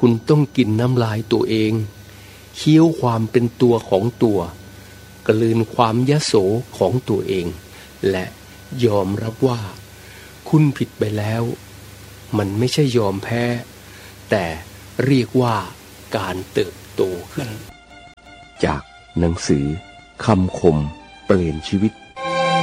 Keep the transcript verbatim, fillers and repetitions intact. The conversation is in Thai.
คุณต้องกินน้ำลายตัวเองเคี้ยวความเป็นตัวของตัวกลืนความยโสของตัวเองและยอมรับว่าคุณผิดไปแล้วมันไม่ใช่ยอมแพ้แต่เรียกว่าการเติบโตขึ้นจากหนังสือคำคมเปลี่ยนชีวิต